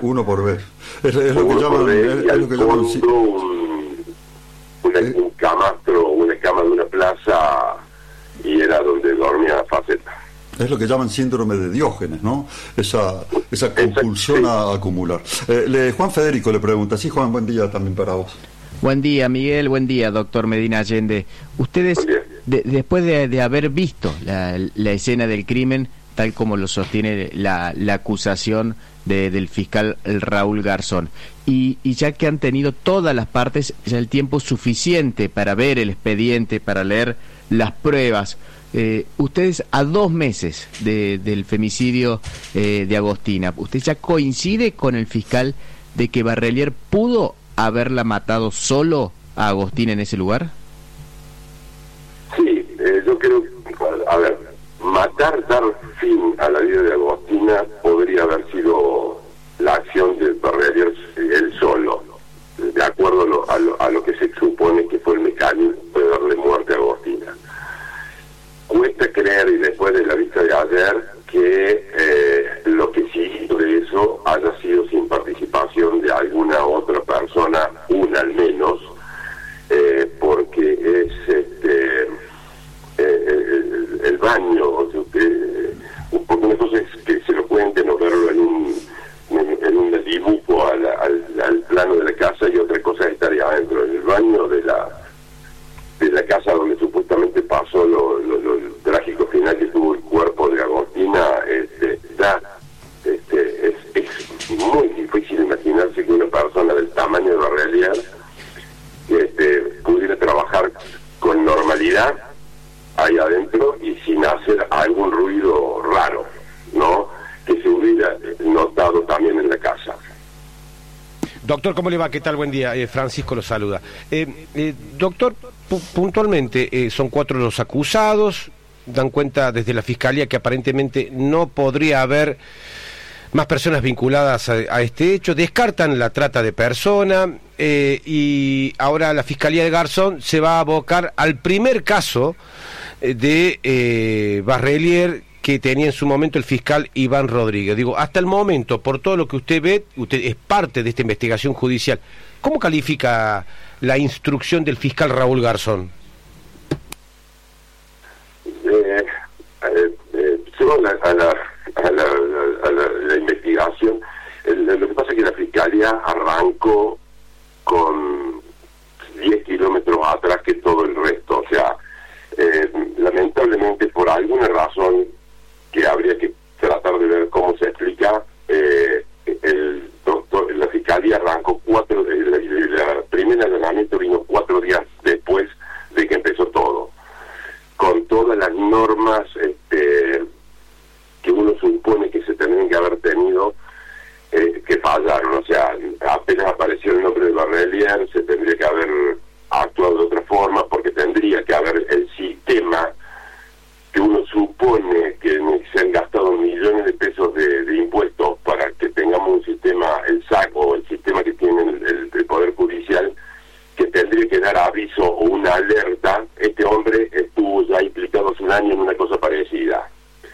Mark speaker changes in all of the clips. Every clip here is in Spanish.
Speaker 1: Uno por vez. Es lo que llaman...
Speaker 2: Es lo que llaman un camastro, una cama de una plaza, y era donde dormía Faceta.
Speaker 1: Es lo que llaman síndrome de Diógenes, ¿no? Esa compulsión a acumular. Juan Federico le pregunta. Sí, Juan, buen día también para vos.
Speaker 3: Buen día, Miguel. Buen día, doctor Medina Allende. Ustedes, después de haber visto la escena del crimen, tal como lo sostiene la acusación del fiscal Raúl Garzón, y ya que han tenido todas las partes, ya el tiempo suficiente para ver el expediente, para leer las pruebas, ustedes a 2 meses del femicidio de Agostina, ¿usted ya coincide con el fiscal de que Barrelier pudo haberla matado solo a Agostina en ese lugar?
Speaker 2: Sí, yo creo que, a ver, dar fin a la vida de Agostina podría haber sido la acción de Barrelier él solo, de acuerdo a lo que se supone que fue el mecanismo de darle muerte a Agostina. Cuesta creer, y después de la vista de ayer, que lo que siguió de eso haya sido sin participación de alguna otra persona, una al menos, porque es el baño, porque una cosa es que se lo cuenten o verlo en un dibujo al plano de la casa, y otra cosa es estar ahí adentro, en el baño de la casa donde supuestamente pasó lo trágico final que tuvo el cuerpo de Agostina. Es muy difícil imaginarse que una persona del tamaño de Barrelier pudiera trabajar con normalidad ahí adentro y sin hacer algún ruido raro, ¿no? Que se hubiera notado también en la casa.
Speaker 4: Doctor, ¿cómo le va? ¿Qué tal? Buen día. Francisco lo saluda. Doctor, puntualmente, son 4 los acusados, dan cuenta desde la Fiscalía que aparentemente no podría haber más personas vinculadas a este hecho, descartan la trata de personas, y ahora la Fiscalía de Garzón se va a abocar al primer caso de Barrelier que tenía en su momento el fiscal Iván Rodríguez. Digo, hasta el momento, por todo lo que usted ve, usted es parte de esta investigación judicial, ¿cómo califica la instrucción del fiscal Raúl Garzón?
Speaker 2: La investigación, lo que pasa es que la Fiscalía arrancó con 10 kilómetros atrás que todo el resto, o sea, lamentablemente por alguna razón que habría que tratar de ver cómo se explica, la Fiscalía arrancó la primer allanamiento vino 4 días después de que empezó todo, con todas las normas que uno supone que se tendrían que haber tenido, que fallaron. O sea, apenas apareció el nombre de Barrelier, se tendría que haber actuado de otra forma, porque tendría que haber el sistema que uno supone que se han gastado millones de pesos de impuestos para que tengamos un sistema, el SAC o el sistema que tiene el Poder Judicial, que tendría que dar aviso o una alerta. Este hombre estuvo ya implicado hace un año en una cosa parecida.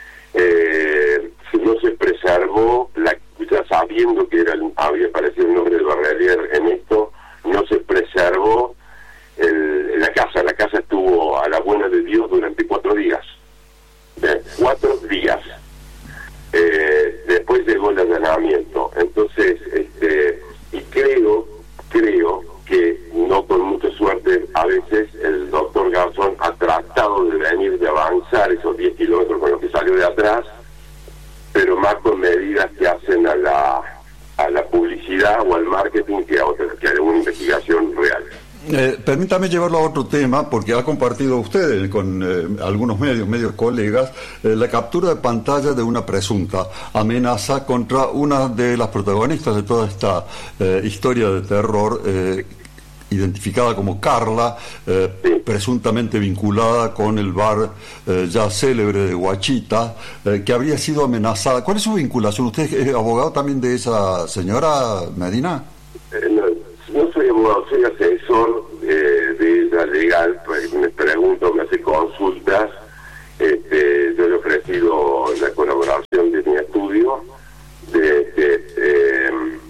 Speaker 2: Si no se preservó, ya sabiendo que había aparecido el nombre de Barrelier en esto, no se preservó la casa. La casa estuvo a la buena de Dios durante 4 días. 4 días. Después llegó el allanamiento. Entonces, y creo que no con mucha suerte, a veces el doctor Garzón ha tratado de avanzar esos 10 kilómetros con lo que salió de atrás, pero más con medidas que hacen a la publicidad o al marketing que a una investigación real.
Speaker 1: Permítame llevarlo a otro tema, porque ha compartido usted con algunos medios colegas, la captura de pantalla de una presunta amenaza contra una de las protagonistas de toda esta historia de terror, identificada como Carla, presuntamente vinculada con el bar ya célebre de Huachita, que habría sido amenazada. ¿Cuál es su vinculación? ¿Usted es abogado también de esa señora, Medina?
Speaker 2: No soy abogado, soy asesor de ella legal. Me pregunto, me hace consultas. Yo le he ofrecido la colaboración de mi estudio.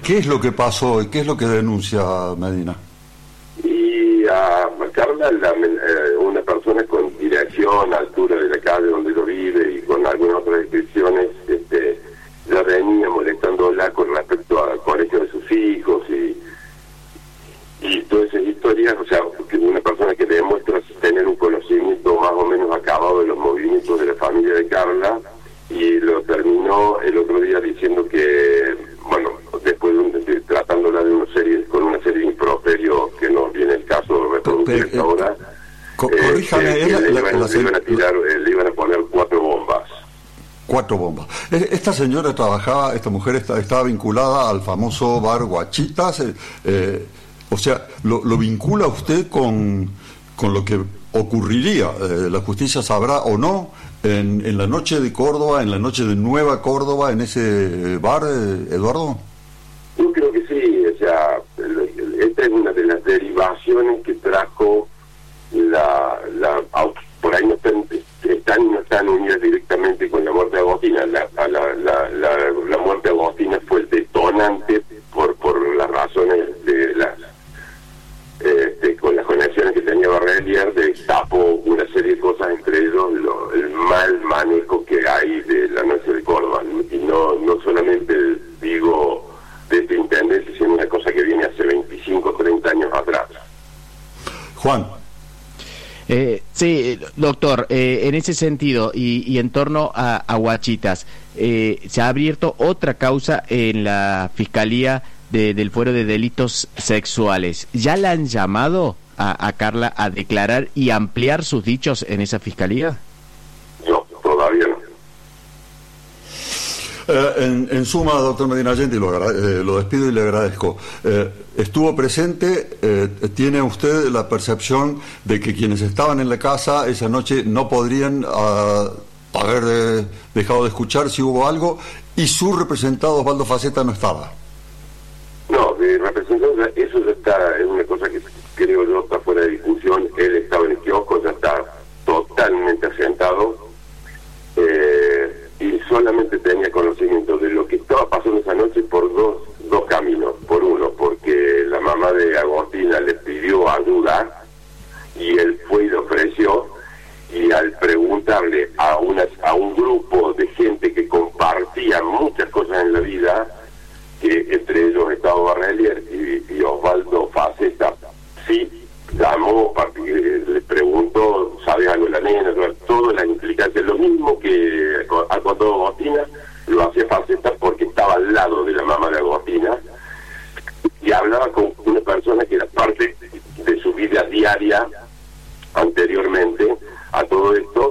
Speaker 1: ¿Qué es lo que pasó y qué es lo que denuncia Medina?
Speaker 2: Y a Carla, una persona con dirección, altura de la calle donde lo vive y con algunas otras descripciones, ya venía molestándola con respecto al colegio de sus hijos y todas esas historias. O sea, una persona que demuestra tener un conocimiento más o menos acabado de los movimientos de la familia de Carla, y lo terminó el otro día diciendo que, bueno, después tratándola de con una serie de improperios que no viene el caso de reproducir ahora.
Speaker 1: Corríjame,
Speaker 2: le iban a poner 4 bombas.
Speaker 1: 4 bombas. Esta señora trabajaba, esta mujer estaba vinculada al famoso bar Guachitas, o sea, ¿lo vincula usted con lo que ocurriría? ¿La justicia sabrá o no en la noche de Córdoba, en la noche de Nueva Córdoba, en ese bar, Eduardo?
Speaker 2: Yo creo que sí. O sea, esta es una de las derivaciones que trajo por ahí no están unidas directamente con la muerte de Agostina. La muerte de Agostina fue el detonante por las razones con las conexiones que tenía Barrelier, destapó una serie de cosas, entre ellos el mal manejo que hay de la noche de Córdoba, y no solamente digo de este intendente, sino una cosa que viene hace 25 o 30 años atrás.
Speaker 1: Juan.
Speaker 3: Sí, doctor, en ese sentido y en torno a Guachitas, se ha abierto otra causa en la Fiscalía del Fuero de Delitos Sexuales. ¿Ya la han llamado a Carla a declarar y ampliar sus dichos en esa Fiscalía?
Speaker 2: No, todavía no.
Speaker 1: En suma, doctor Medina Allende, lo despido y le agradezco. Estuvo presente, ¿tiene usted la percepción de que quienes estaban en la casa esa noche no podrían haber dejado de escuchar si hubo algo, y su representado Osvaldo Faceta no estaba?
Speaker 2: No, de representado, eso ya está, es una cosa que creo yo está fuera de discusión. Él estaba en el kiosco, ya está totalmente asentado, y solamente tenía conocimiento de lo que estaba pasando esa noche por dos caminos. Por uno, porque la mamá de Agostina le pidió ayuda y él fue y le ofreció, y al preguntarle a un grupo de gente que compartía muchas cosas en la vida, que entre ellos estaba Barrelier y Osvaldo Faceta, sí llamó, le preguntó, ¿sabes algo de la nena? Todas las implicancias, lo mismo que ha contado Agostina, lo hacía Faceta porque estaba al lado de la mamá de Agostina y hablaba con una persona que era parte de su vida diaria anteriormente a todo esto.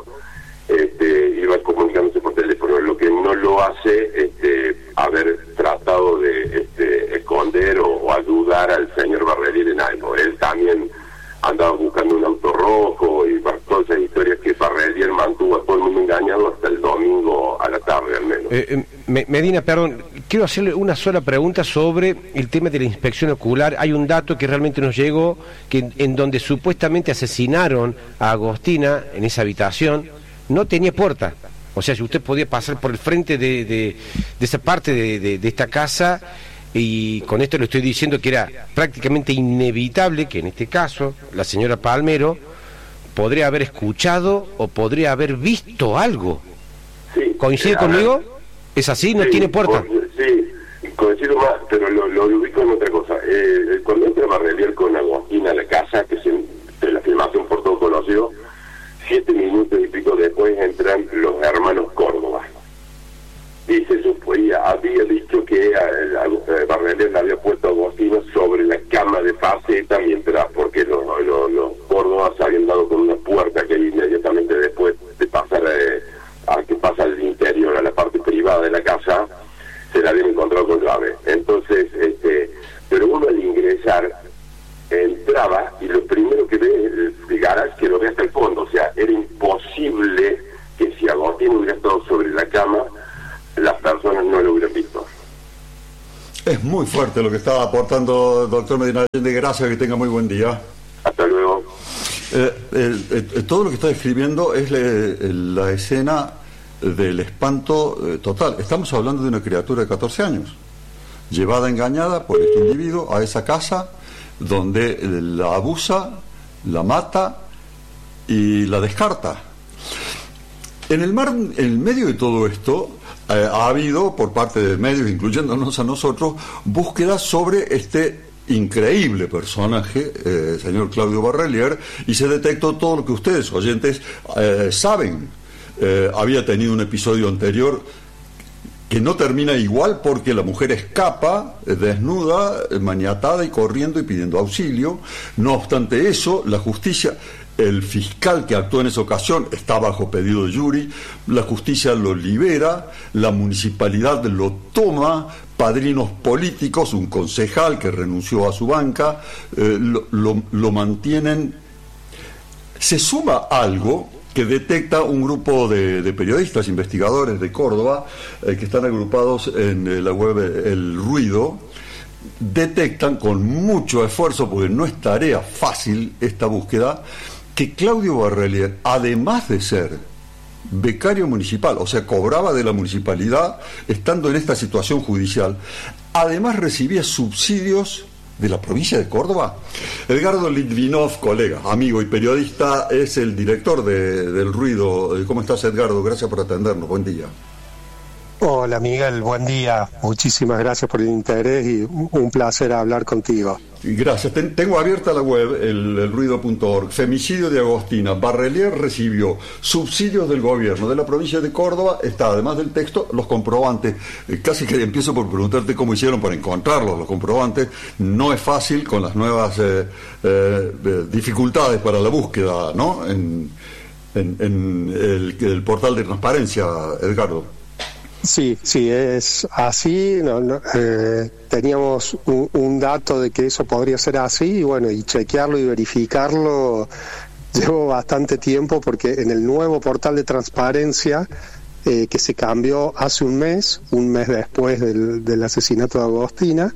Speaker 2: Iba comunicándose por teléfono, lo que no lo hace haber tratado de esconder o ayudar al señor Barrelier en algo. Él también andaba buscando un auto rojo y todas esas historias que Barrelier mantuvo a todo el mundo engañado hasta el domingo a la tarde al menos.
Speaker 4: Medina, perdón, quiero hacerle una sola pregunta sobre el tema de la inspección ocular. Hay un dato que realmente nos llegó, que en donde supuestamente asesinaron a Agostina en esa habitación, no tenía puerta. O sea, si usted podía pasar por el frente de esa parte de esta casa, y con esto le estoy diciendo que era prácticamente inevitable que en este caso la señora Palmero podría haber escuchado o podría haber visto algo.
Speaker 2: Sí,
Speaker 4: ¿coincide conmigo? ¿Es así? ¿No tiene puerta?
Speaker 2: Sí, coincido más, pero lo ubico en otra cosa. Cuando entra Barrelier con Agostina a la casa, que de la filmación por todo conocido, 7 minutos y pico después entran los hermanos Córdoba. Y había dicho que Barrelier le había puesto a Agostina sobre la cama de Faceta, porque los Córdoba se habían dado con una puerta que inmediatamente después de pasar a que pasa al interior, a la parte privada de la casa, se la habían encontrado con llave. Entonces, pero uno al ingresar entraba y lo primero que ve el garage, que lo ve hasta el fondo. O sea, era imposible que si Agostina hubiera estado sobre la cama, las personas no lo hubieran visto.
Speaker 1: Es muy fuerte lo que está aportando doctor Medina Allende. Gracias, que tenga muy buen día.
Speaker 2: Hasta luego.
Speaker 1: Todo lo que está describiendo es la escena del espanto total. Estamos hablando de una criatura de 14 años. llevada engañada por este individuo a esa casa donde la abusa, la mata y la descarta. En el medio de todo esto ha habido por parte de medios, incluyéndonos a nosotros, búsquedas sobre este increíble personaje, señor Claudio Barrelier, y se detectó todo lo que ustedes, oyentes, saben. Había tenido un episodio anterior que no termina igual porque la mujer escapa, desnuda, maniatada y corriendo y pidiendo auxilio. No obstante eso, la justicia, el fiscal que actuó en esa ocasión está bajo pedido de jury, la justicia lo libera, la municipalidad lo toma, padrinos políticos, un concejal que renunció a su banca, lo mantienen. Se suma algo que detecta un grupo de periodistas, investigadores de Córdoba, que están agrupados en la web El Ruido. Detectan con mucho esfuerzo, porque no es tarea fácil esta búsqueda, que Claudio Barrelier, además de ser becario municipal, o sea, cobraba de la municipalidad estando en esta situación judicial, además recibía subsidios de la provincia de Córdoba. Edgardo Litvinov, colega, amigo y periodista, es el director del Ruido. ¿Cómo estás, Edgardo? Gracias por atendernos. Buen día.
Speaker 5: Hola, Miguel. Buen día. Muchísimas gracias por el interés y un placer hablar contigo.
Speaker 1: Gracias. Tengo abierta la web, elruido.org. Femicidio de Agostina. Barrelier recibió subsidios del gobierno de la provincia de Córdoba. Está, además del texto, los comprobantes. Casi que empiezo por preguntarte cómo hicieron para encontrarlos, los comprobantes. No es fácil con las nuevas dificultades para la búsqueda, ¿no? En el portal de transparencia, Edgardo.
Speaker 5: Sí, es así. Teníamos un dato de que eso podría ser así, y bueno, y chequearlo y verificarlo llevó bastante tiempo, porque en el nuevo portal de transparencia que se cambió hace un mes después del asesinato de Agostina,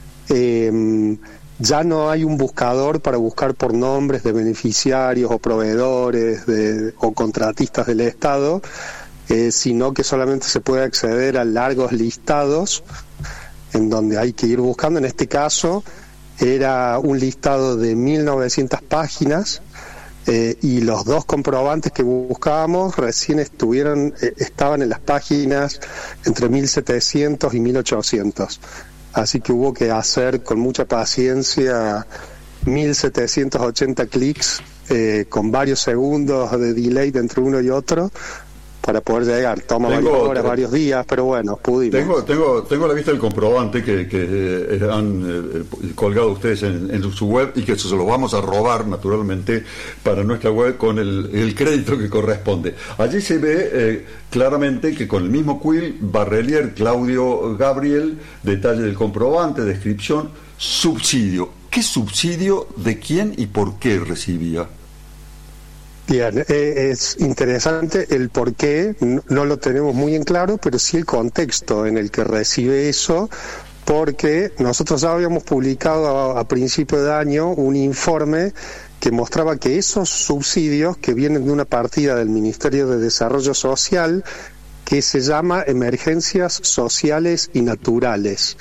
Speaker 5: ya no hay un buscador para buscar por nombres de beneficiarios o proveedores o contratistas del Estado, sino que solamente se puede acceder a largos listados en donde hay que ir buscando. En este caso era un listado de 1900 páginas, y los dos comprobantes que buscábamos recién estaban en las páginas entre 1700 y 1800, así que hubo que hacer con mucha paciencia 1780 clics, con varios segundos de delay entre uno y otro, para poder llegar. Toma varias horas, varios días, pero bueno, pudimos.
Speaker 1: Tengo la vista del comprobante que han colgado ustedes en su web, y que eso se lo vamos a robar naturalmente para nuestra web con el crédito que corresponde. Allí se ve claramente que con el mismo quill, Barrelier, Claudio Gabriel, detalle del comprobante, descripción, subsidio. ¿Qué subsidio, de quién y por qué recibía?
Speaker 5: Bien, es interesante el por qué, no lo tenemos muy en claro, pero sí el contexto en el que recibe eso, porque nosotros ya habíamos publicado a principio de año un informe que mostraba que esos subsidios, que vienen de una partida del Ministerio de Desarrollo Social que se llama Emergencias Sociales y Naturales,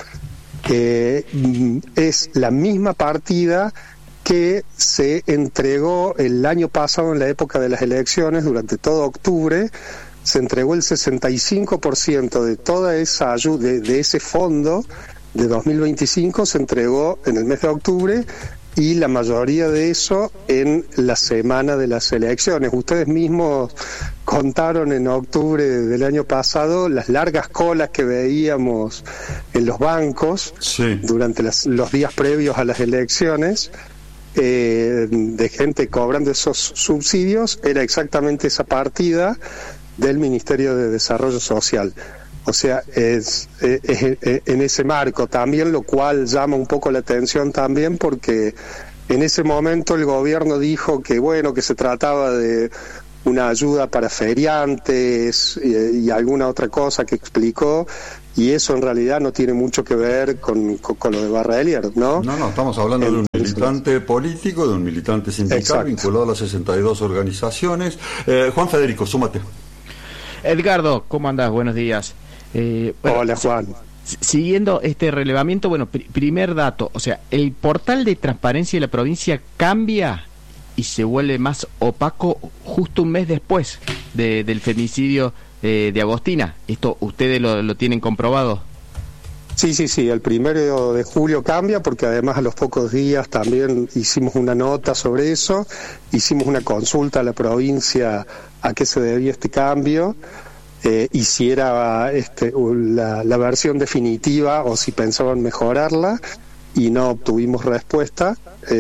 Speaker 5: es la misma partida que se entregó el año pasado en la época de las elecciones. Durante todo octubre se entregó el 65% de toda esa ayuda, de ese fondo de 2025 se entregó en el mes de octubre, y la mayoría de eso en la semana de las elecciones. Ustedes mismos contaron en octubre del año pasado las largas colas que veíamos en los bancos, sí, durante los días previos a las elecciones, de gente cobrando esos subsidios. Era exactamente esa partida del Ministerio de Desarrollo Social. O sea, es en ese marco también, lo cual llama un poco la atención también, porque en ese momento el gobierno dijo que bueno, que se trataba de una ayuda para feriantes y alguna otra cosa que explicó, y eso en realidad no tiene mucho que ver con lo de Barrelier, ¿no? No,
Speaker 1: estamos hablando de un militante político, de un militante sindical. Exacto. Vinculado a las 62 organizaciones. Juan Federico, súmate.
Speaker 3: Edgardo, ¿cómo andás? Buenos días.
Speaker 5: Hola, Juan.
Speaker 3: siguiendo este relevamiento, bueno, primer dato, o sea, el portal de transparencia de la provincia cambia y se vuelve más opaco justo un mes después del femicidio de Agostina. ¿Esto ustedes lo tienen comprobado?
Speaker 5: Sí, el 1 de julio cambia porque además a los pocos días también hicimos una nota sobre eso, hicimos una consulta a la provincia a qué se debía este cambio, y si era la versión definitiva o si pensaban mejorarla, y no obtuvimos respuesta.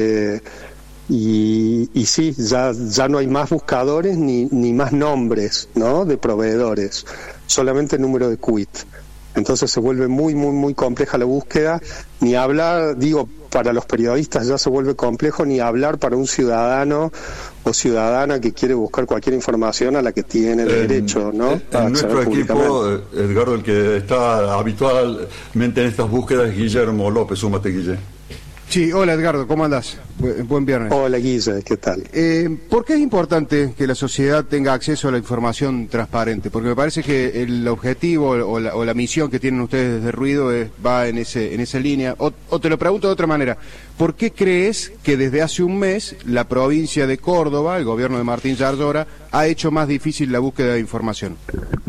Speaker 5: Y sí, ya no hay más buscadores ni más nombres, ¿no?, de proveedores, solamente número de quit. Entonces se vuelve muy, muy, muy compleja la búsqueda, ni hablar, digo, para los periodistas ya se vuelve complejo, ni hablar para un ciudadano o ciudadana que quiere buscar cualquier información a la que tiene derecho, ¿no?
Speaker 1: En nuestro equipo, Edgardo, el que está habitualmente en estas búsquedas es Guillermo López. Súmate, Guille.
Speaker 6: Sí, hola Edgardo, ¿cómo andás? Buen viernes.
Speaker 5: Hola Guille, ¿qué tal?
Speaker 6: ¿Por qué es importante que la sociedad tenga acceso a la información transparente? Porque me parece que el objetivo o la misión que tienen ustedes desde Ruido va en esa línea. O te lo pregunto de otra manera, ¿por qué crees que desde hace un mes la provincia de Córdoba, el gobierno de Martín Yarlora, ha hecho más difícil la búsqueda de información?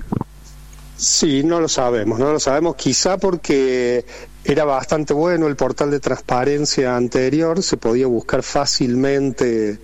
Speaker 5: Sí, no lo sabemos, quizá porque era bastante bueno el portal de transparencia anterior, se podía buscar fácilmente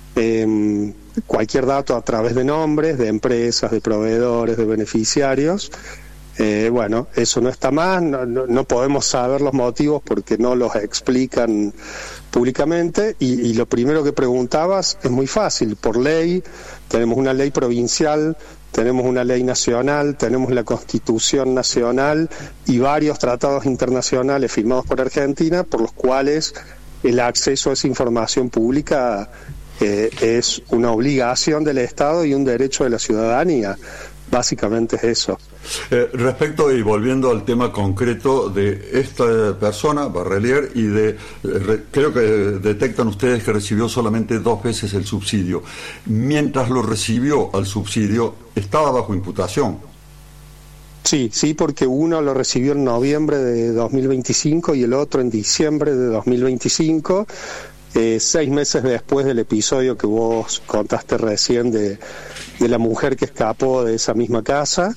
Speaker 5: cualquier dato a través de nombres, de empresas, de proveedores, de beneficiarios. Bueno, eso no está más, no podemos saber los motivos porque no los explican públicamente, y lo primero que preguntabas es muy fácil. Por ley, tenemos una ley provincial, tenemos una ley nacional, tenemos la Constitución Nacional y varios tratados internacionales firmados por Argentina, por los cuales el acceso a esa información pública es una obligación del Estado y un derecho de la ciudadanía. Básicamente es eso.
Speaker 1: Respecto y volviendo al tema concreto de esta persona, Barrelier, y creo que detectan ustedes que recibió solamente 2 veces el subsidio. Mientras lo recibió al subsidio, estaba bajo imputación.
Speaker 5: Sí, porque uno lo recibió en noviembre de 2025 y el otro en diciembre de 2025. 6 meses después del episodio que vos contaste recién de la mujer que escapó de esa misma casa,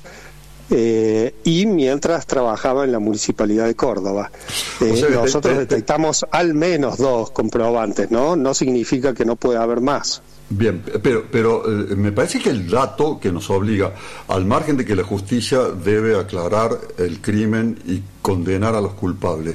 Speaker 5: y mientras trabajaba en la Municipalidad de Córdoba. Nosotros detectamos al menos 2 comprobantes, ¿no? No significa que no pueda haber más.
Speaker 1: Bien, pero me parece que el dato que nos obliga, al margen de que la justicia debe aclarar el crimen y condenar a los culpables,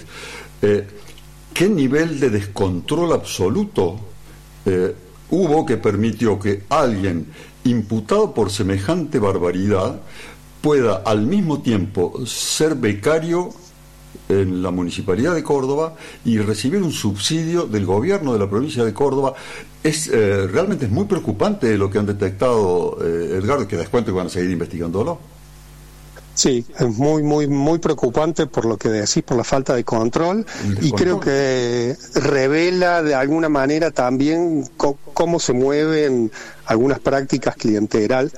Speaker 1: ¿qué nivel de descontrol absoluto hubo que permitió que alguien imputado por semejante barbaridad pueda al mismo tiempo ser becario en la Municipalidad de Córdoba y recibir un subsidio del gobierno de la provincia de Córdoba? Realmente es muy preocupante lo que han detectado, Edgardo, que descuento que van a seguir investigándolo.
Speaker 5: Sí, es muy, muy, muy preocupante por lo que decís, por la falta de control, y creo que revela de alguna manera también cómo se mueven algunas prácticas clientelares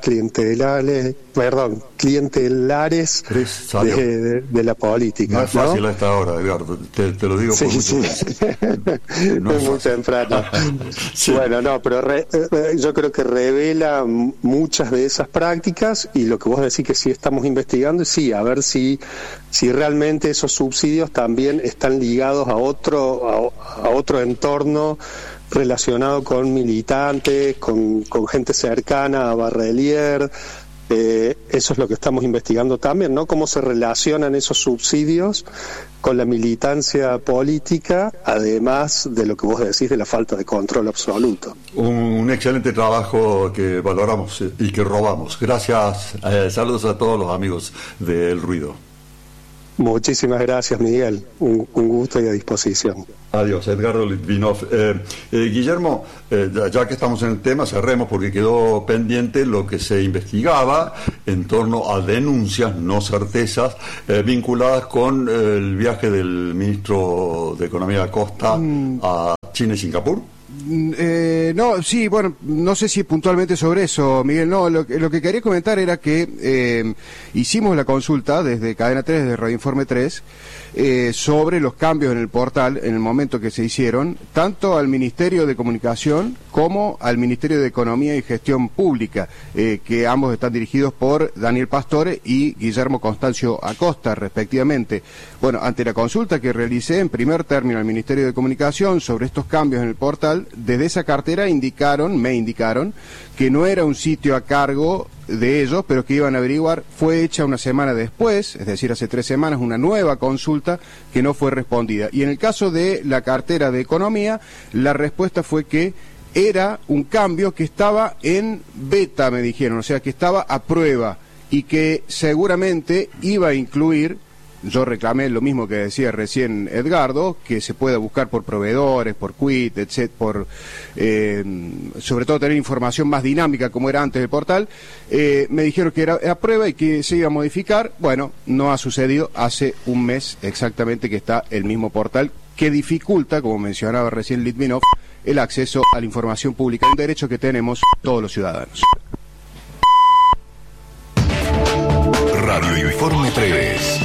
Speaker 5: de la política.
Speaker 1: No es fácil a esta hora, Edgardo, te lo digo por mucho.
Speaker 5: No es muy temprano. Sí. Bueno, no, pero yo creo que revela muchas de esas prácticas, y lo que vos decís que sí estamos investigando, sí, a ver si realmente esos subsidios también están ligados a otro entorno relacionado con militantes, con gente cercana a Barrelier. Eso es lo que estamos investigando también, ¿no? Cómo se relacionan esos subsidios con la militancia política, además de lo que vos decís de la falta de control absoluto.
Speaker 1: Un excelente trabajo que valoramos y que robamos. Gracias, saludos a todos los amigos del Ruido.
Speaker 5: Muchísimas gracias, Miguel. Un gusto y a disposición.
Speaker 1: Adiós, Edgardo Litvinov. Guillermo, ya que estamos en el tema, cerremos porque quedó pendiente lo que se investigaba en torno a denuncias, no certezas, vinculadas con el viaje del ministro de Economía Acosta a China y Singapur.
Speaker 6: No, sí, bueno, no sé si puntualmente sobre eso, Miguel. No, lo que quería comentar era que hicimos la consulta desde Cadena 3, desde Radio Informe 3, sobre los cambios en el portal en el momento que se hicieron, tanto al Ministerio de Comunicación como al Ministerio de Economía y Gestión Pública, que ambos están dirigidos por Daniel Pastore y Guillermo Constancio Acosta, respectivamente. Bueno, ante la consulta que realicé en primer término al Ministerio de Comunicación sobre estos cambios en el portal, desde esa cartera me indicaron que no era un sitio a cargo de ellos, pero que iban a averiguar. Fue hecha una semana después, es decir, hace 3 semanas, una nueva consulta que no fue respondida. Y en el caso de la cartera de Economía, la respuesta fue que era un cambio que estaba en beta, me dijeron, o sea, que estaba a prueba y que seguramente iba a incluir. Yo reclamé lo mismo que decía recién Edgardo, que se pueda buscar por proveedores, por quit, etc., sobre todo tener información más dinámica como era antes del portal. Me dijeron que era a prueba y que se iba a modificar. Bueno, no ha sucedido. Hace un mes exactamente que está el mismo portal, que dificulta, como mencionaba recién Litvinov, el acceso a la información pública, un derecho que tenemos todos los ciudadanos.
Speaker 7: Radio Informe 3.